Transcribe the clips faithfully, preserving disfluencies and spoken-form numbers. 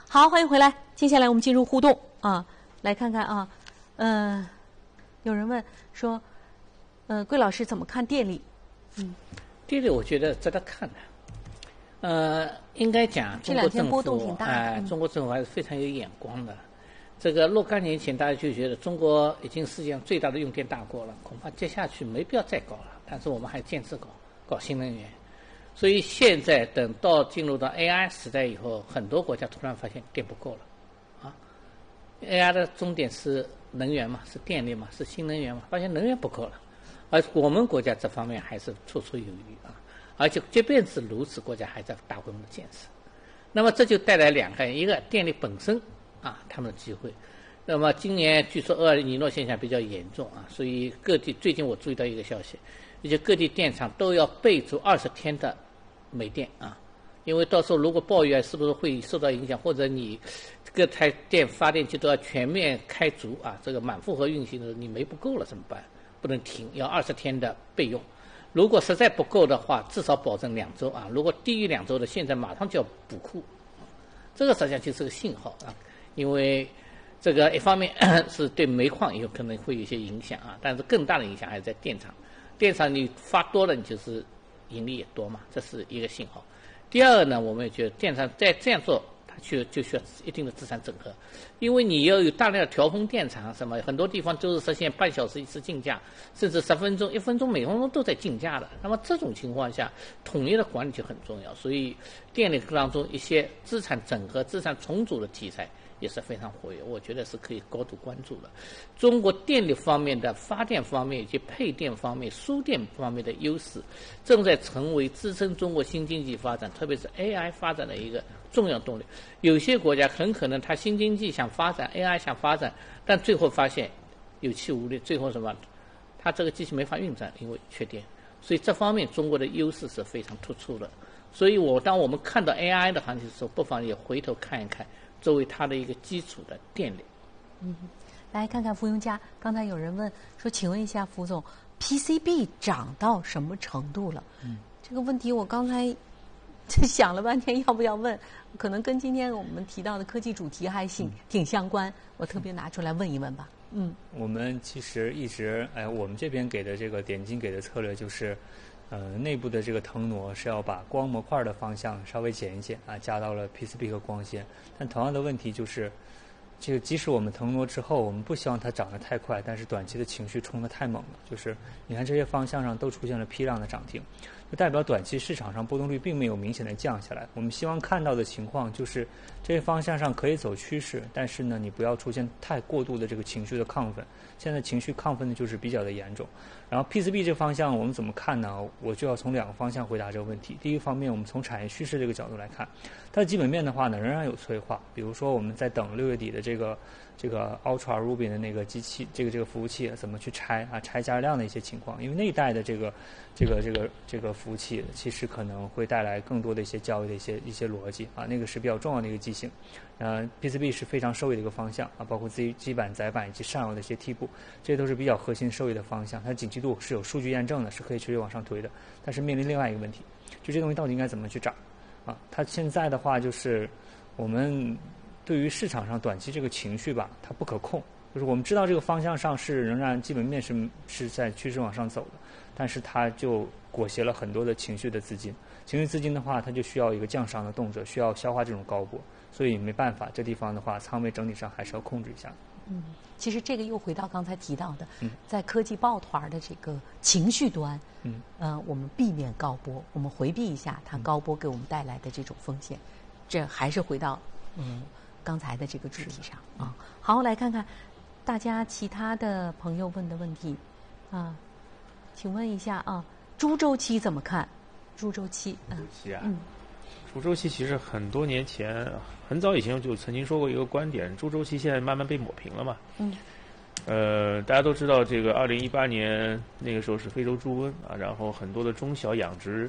好，欢迎回来。接下来我们进入互动啊，来看看啊，嗯、呃，有人问说，呃，桂老师怎么看电力？嗯， 电力我觉得值得看的。呃，应该讲中国政府哎、呃，中国政府还是非常有眼光的。这个若干年前大家就觉得中国已经世界上最大的用电大国了，恐怕接下去没必要再搞了。但是我们还坚持搞搞新能源。所以现在等到进入到 A I 时代以后，很多国家突然发现电不够了，啊 ，A I 的终点是能源嘛，是电力嘛，是新能源嘛，发现能源不够了，而我们国家这方面还是绰绰有余啊，而且即便是如此，国家还在大规模的建设，那么这就带来两个，一个电力本身啊，他们的机会。那么今年据说厄尔尼诺现象比较严重啊，所以各地最近我注意到一个消息，而且各地电厂都要备足二十天的没电啊，因为到时候如果暴雨啊，是不是会受到影响？或者你各台电发电机都要全面开足啊，这个满负荷运行的时候，你煤不够了怎么办？不能停，要二十天的备用。如果实在不够的话，至少保证两周啊。如果低于两周的，现在马上就要补库。这个实际上就是个信号啊，因为这个一方面是对煤矿有可能会有一些影响啊，但是更大的影响还是在电厂。电厂你发多了，你就是盈利也多嘛，这是一个信号。第二个呢，我们也觉得电厂再这样做，它就就需要一定的资产整合，因为你要有大量的调峰电厂，什么很多地方都是实现半小时一次竞价，甚至十分钟、一分钟、每分钟都在竞价的。那么这种情况下，统一的管理就很重要。所以电力当中一些资产整合、资产重组的题材也是非常活跃，我觉得是可以高度关注的。中国电力方面的发电方面以及配电方面、输电方面的优势，正在成为支撑中国新经济发展，特别是 A I 发展的一个重要动力。有些国家很可能它新经济想发展 ，A I 想发展，但最后发现有气无力，最后什么？它这个机器没法运转，因为缺电。所以这方面中国的优势是非常突出的。所以我当我们看到 A I 的行情的时候，不妨也回头看一看作为它的一个基础的电力。 嗯，来看看芙蓉家，刚才有人问说，请问一下福总 ，P C B 涨到什么程度了？嗯，这个问题我刚才想了半天要不要问，可能跟今天我们提到的科技主题还挺、嗯、挺相关，我特别拿出来问一问吧。嗯， 我们其实一直哎，我们这边给的这个点金给的策略就是。呃，内部的这个腾挪是要把光模块的方向稍微减一减啊，加到了 P C B 和光纤。但同样的问题就是，这个即使我们腾挪之后，我们不希望它涨得太快，但是短期的情绪冲得太猛了。就是你看这些方向上都出现了批量的涨停，就代表短期市场上波动率并没有明显的降下来。我们希望看到的情况就是这些方向上可以走趋势，但是呢，你不要出现太过度的这个情绪的亢奋。现在情绪亢奋的就是比较的严重。然后 P C B 这个方向我们怎么看呢？我就要从两个方向回答这个问题。第一个方面，我们从产业趋势这个角度来看，它的基本面的话呢，仍然有催化。比如说我们在等六月底的这个这个 Ultra Rubin 的那个机器，这个这个服务器怎么去拆啊，拆加热量的一些情况。因为那一代的这个这个这个这个服务器，其实可能会带来更多的一些交易的一些一些逻辑啊，那个是比较重要的一个机型。呃 ，P C B 是非常受益的一个方向啊，包括基基板、载板以及上游的一些替补，这些都是比较核心受益的方向。它的景气度是有数据验证的，是可以持续往上推的。但是面临另外一个问题，就这东西到底应该怎么去涨啊？它现在的话就是我们对于市场上短期这个情绪吧，它不可控。就是我们知道这个方向上是仍然基本面是是在趋势往上走的，但是它就裹挟了很多的情绪的资金。情绪资金的话，它就需要一个降商的动作，需要消化这种高波。所以没办法，这地方的话，仓位整体上还是要控制一下。 嗯，其实这个又回到刚才提到的，嗯、在科技抱团的这个情绪端，嗯，呃，我们避免高波，我们回避一下它高波给我们带来的这种风险，嗯、这还是回到嗯刚才的这个主题上啊。好，来看看大家其他的朋友问的问题啊，请问一下啊，猪周期怎么看？猪周期， 嗯，周期啊， 嗯。 猪周期其实很多年前，很早以前就曾经说过一个观点，猪周期现在慢慢被抹平了嘛。嗯。呃，大家都知道，这个二零一八年那个时候是非洲猪瘟啊，然后很多的中小养殖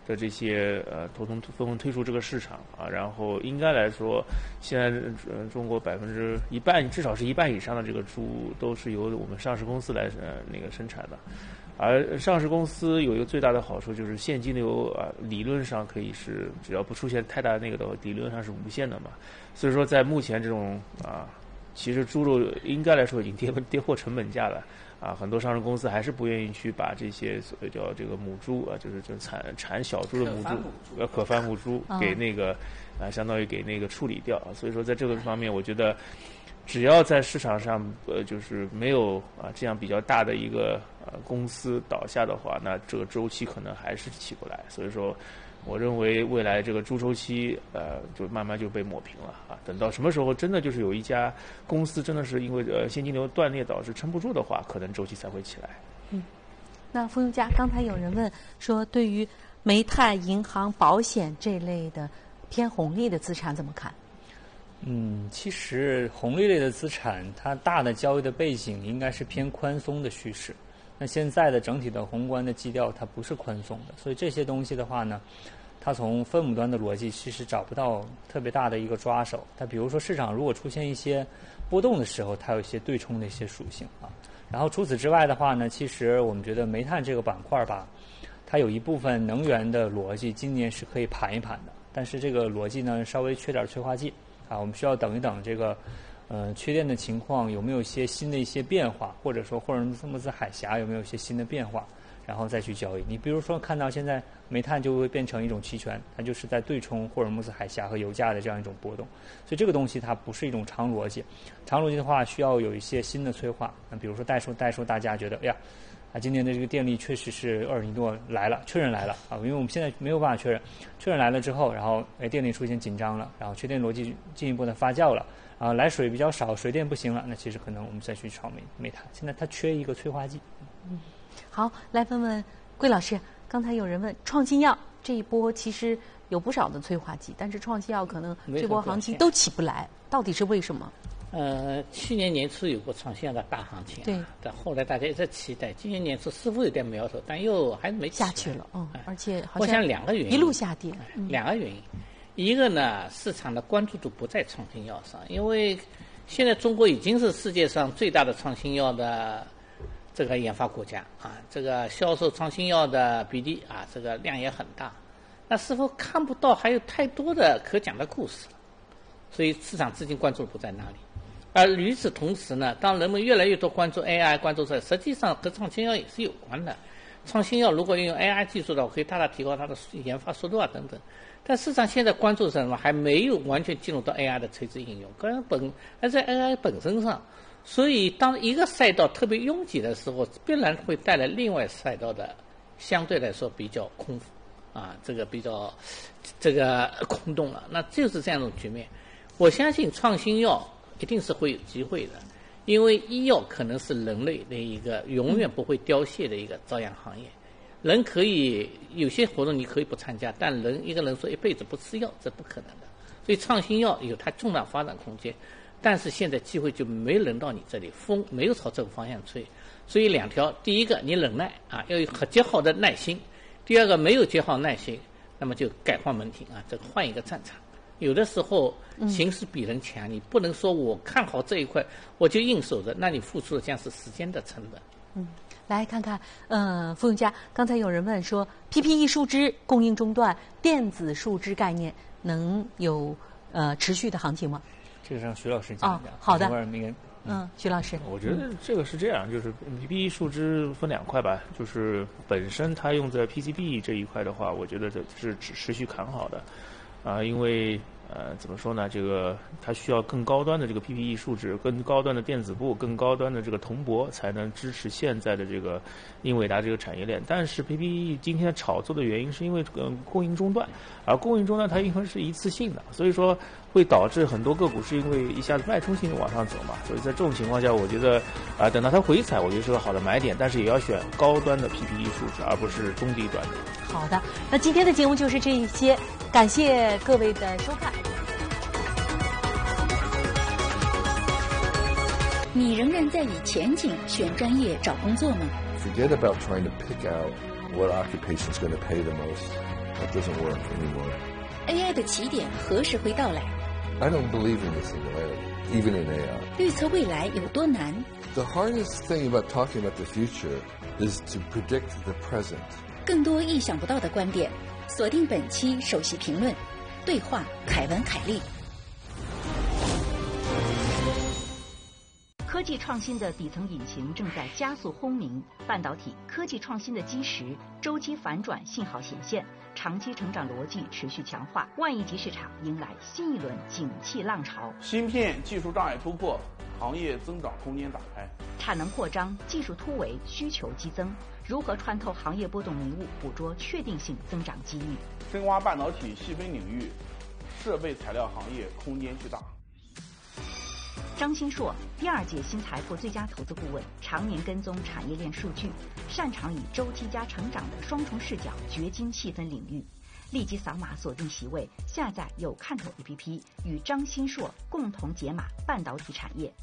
的这些呃投通纷纷退出这个市场啊，然后应该来说，现在呃中国百分之一半至少是一半以上的这个猪都是由我们上市公司来呃那个生产的。而上市公司有一个最大的好处就是现金流啊，理论上可以是只要不出现太大的那个的话，理论上是无限的嘛。所以说在目前这种啊，其实猪肉应该来说已经跌跌破成本价了啊，很多上市公司还是不愿意去把这些所谓叫这个母猪啊，就是这产产小猪的母猪呃可繁母猪给那个啊，相当于给那个处理掉。所以说在这个方面，我觉得。只要在市场上，呃，就是没有啊这样比较大的一个呃公司倒下的话，那这个周期可能还是起不来。所以说，我认为未来这个猪周期，呃，就慢慢就被抹平了啊。等到什么时候真的就是有一家公司真的是因为呃现金流断裂导致撑不住的话，可能周期才会起来。 嗯，那冯永嘉，刚才有人问说，对于煤炭、银行、保险这类的偏红利的资产怎么看？ 嗯，其实红利类的资产，它大的交易的背景应该是偏宽松的趋势。那现在的整体的宏观的基调，它不是宽松的，所以这些东西的话呢，它从分母端的逻辑其实找不到特别大的一个抓手。它比如说市场如果出现一些波动的时候，它有一些对冲的一些属性啊。然后除此之外的话呢，其实我们觉得煤炭这个板块吧，它有一部分能源的逻辑，今年是可以盘一盘的，但是这个逻辑呢，稍微缺点催化剂。啊，我们需要等一等这个，呃，缺电的情况有没有一些新的一些变化，或者说霍尔木兹海峡有没有一些新的变化，然后再去交易。你比如说看到现在煤炭就会变成一种期权，它就是在对冲霍尔木兹海峡和油价的这样一种波动，所以这个东西它不是一种长逻辑，长逻辑的话需要有一些新的催化。那比如说代数，代数大家觉得，哎呀。啊，今年的这个电力确实是厄尔尼诺来了，确认来了啊，因为我们现在没有办法确认，确认来了之后，然后哎电力出现紧张了，然后缺电逻辑进一步的发酵了，啊来水比较少，水电不行了，那其实可能我们再去炒煤煤炭，现在它缺一个催化剂。 嗯，好，来问问桂老师，刚才有人问创新药这一波其实有不少的催化剂，但是创新药可能这波行情都起不来，到底是为什么？ 呃，去年年初有过创新药的大行情、啊， 对， 但后来大家一直期待，今年年初似乎有点苗头，但又还没下去了，嗯，而且好像我想两个原因， 一路下跌， 嗯、两个原因，一个呢，市场的关注度不在创新药上，因为现在中国已经是世界上最大的创新药的这个研发国家啊，这个销售创新药的比例啊，这个量也很大，那是否看不到还有太多的可讲的故事了？所以市场资金关注不在那里。而与此同时呢，当人们越来越多关注 A I， 关注这，实际上和创新药也是有关的。创新药如果运用 A I 技术的话，可以大大提高它的研发速度啊等等。但市场现在关注什么？还没有完全进入到 A I 的垂直应用，个人本还在 A I 本身上。所以，当一个赛道特别拥挤的时候，必然会带来另外赛道的相对来说比较空腹啊，这个比较这个空洞了。那就是这样一种局面。我相信创新药一定是会有机会的，因为医药可能是人类的一个永远不会凋谢的一个朝阳行业。人可以有些活动你可以不参加，但人一个人说一辈子不吃药，这不可能的。所以创新药有它重大发展空间，但是现在机会就没轮到你这里，风没有朝这个方向吹。所以两条，第一个你忍耐啊，要有很结好的耐心；第二个没有结好耐心，那么就改换门庭啊，这个换一个战场。有的时候形势比人强、嗯，你不能说我看好这一块我就硬守着，那你付出的将是时间的成本。 嗯，来看看，呃，冯永嘉，刚才有人问说 P P E 树脂供应中断，电子树脂概念能有呃持续的行情吗？ 这个让徐老师讲一讲。 哦，好的。 嗯， 嗯，徐老师， 我觉得这个是这样，就是 P P E 树脂分两块吧，就是本身它用在 P C B 这一块的话，我觉得这是持续看好的。啊，因为呃，怎么说呢？这个它需要更高端的这个 P P E 树脂、更高端的电子布、更高端的这个铜箔，才能支持现在的这个英伟达这个产业链。但是 P P E 今天炒作的原因是因为这个供应中断，而供应中断它因为是一次性的，所以说会导致很多个股是因为一下子脉冲性的往上走嘛。所以在这种情况下，我觉得啊、呃，等到它回踩，我觉得是个好的买点，但是也要选高端的 P P E 树脂，而不是中低端的。 好的，那今天的节目就是这一些，感谢各位的收看。 你仍然在以前景选专业找工作吗？ Forget about trying to pick out what occupation is going to pay the most. That doesn't work anymore. A I 的起点何时会到来？ I don't believe in the singularity, even in A I. 预测未来有多难？ The hardest thing about talking about the future is to predict the present. 更多意想不到的观点，锁定本期首席评论，对话凯文·凯利。科技创新的底层引擎正在加速轰鸣，半导体科技创新的基石周期反转信号显现，长期成长逻辑持续强化，万亿级市场迎来新一轮景气浪潮。 芯片技术障碍突破，行业增长空间打开， 产能扩张，技术突围，需求激增，如何穿透行业波动迷雾，捕捉确定性增长机遇？ 深挖半导体细分领域，设备材料行业空间巨大。 张新硕，第二届新财富最佳投资顾问，常年跟踪产业链数据，擅长以周期加成长的双重视角掘金细分领域。立即扫码锁定席位，下载有看头 A P P， 与张新硕共同解码半导体产业。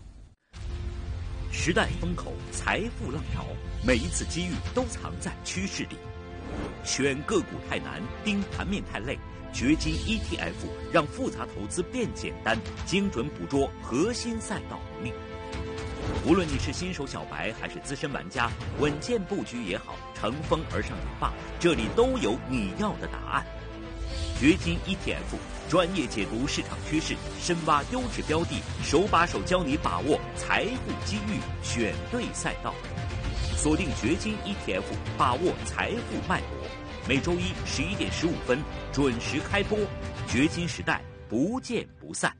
时代风口，财富浪潮，每一次机遇都藏在趋势里。选个股太难，盯盘面太累。掘金 E T F 让复杂投资变简单，精准捕捉核心赛道能力。无论你是新手小白还是资深玩家，稳健布局也好，乘风而上也罢，这里都有你要的答案。掘金 E T F 专业解读市场趋势，深挖优质标的，手把手教你把握财富机遇，选对赛道。锁定掘金 E T F， 把握财富脉搏。每周一十一点十五分准时开播，掘金时代不见不散。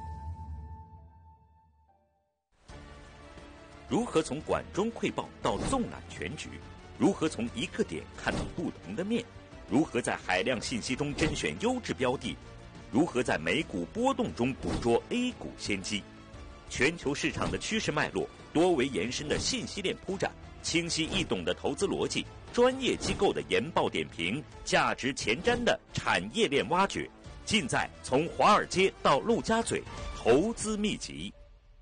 如何从管中窥豹到纵览全局？如何从一个点看到不同的面？如何在海量信息中甄选优质标的？如何在美股波动中捕捉 A 股先机？全球市场的趋势脉络，多维延伸的信息链铺展，清晰易懂的投资逻辑，专业机构的研报点评，价值前瞻的产业链挖掘，尽在从华尔街到陆家嘴投资秘籍。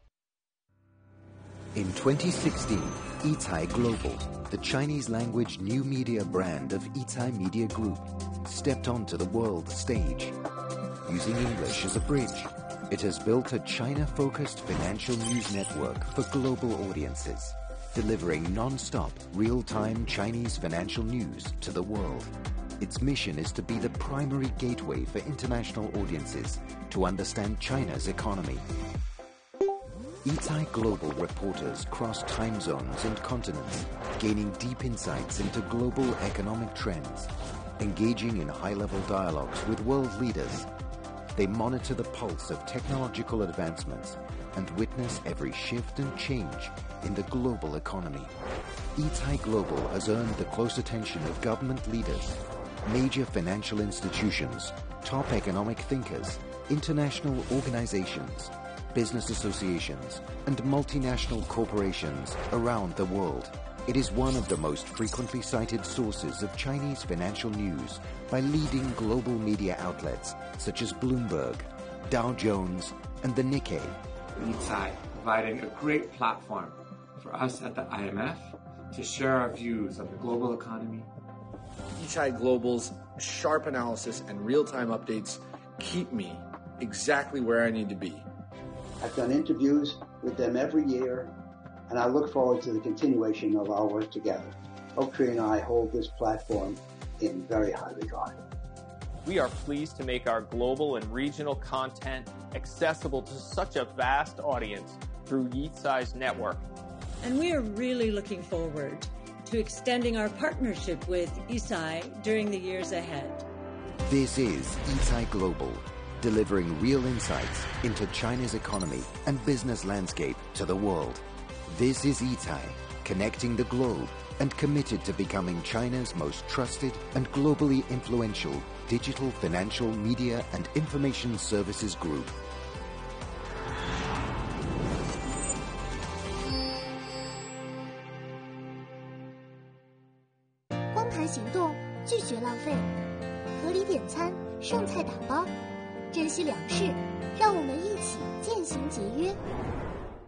In twenty sixteen, Yitai Global, the Chinese-language new media brand of Yitai Media Group, stepped onto the world stage. Using English as a bridge, it has built a China-focused financial news network for global audiences, delivering non-stop, real-time Chinese financial news to the world. Its mission is to be the primary gateway for international audiences to understand China's economy. Yitai Global reporters cross time zones and continents, gaining deep insights into global economic trends, engaging in high-level dialogues with world leaders. They monitor the pulse of technological advancements and witness every shift and change in the global economy. Yitai Global has earned the close attention of government leaders, major financial institutions, top economic thinkers, international organizations, business associations, and multinational corporations around the world. It is one of the most frequently cited sources of Chinese financial news by leading global media outlets such as Bloomberg, Dow Jones, and the Nikkei. Yitai providing a great platform for us at the I M F to share our views of the global economy. Yitai Global's sharp analysis and real-time updates keep me exactly where I need to be. I've done interviews with them every year, and I look forward to the continuation of our work together. Oaktree and I hold this platform in very high regard. We are pleased to make our global and regional content accessible to such a vast audience through Yitai's network. And we are really looking forward to extending our partnership with Yitai during the years ahead. This is Yitai Global, delivering real insights into China's economy and business landscape to the world. This is Yitai, connecting the globe and committed to becoming China's most trusted and globally influential digital financial media and information services group. 光盘行动，拒绝浪费，合理点餐，剩菜打包，珍惜粮食，让我们一起渐行节约。